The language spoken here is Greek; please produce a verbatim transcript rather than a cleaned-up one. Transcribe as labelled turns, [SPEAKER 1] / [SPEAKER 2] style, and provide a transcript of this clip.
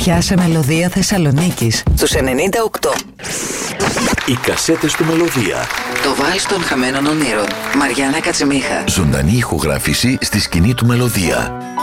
[SPEAKER 1] Φωτιά σε Μελωδία Θεσσαλονίκης στους ενενήντα οκτώ.
[SPEAKER 2] Οι κασέτες του Μελωδία.
[SPEAKER 1] Το βάλς των χαμένων ονείρων. Μαριάννα Κατσιμίχα.
[SPEAKER 2] Ζωντανή ηχογράφηση στη σκηνή του Μελωδία.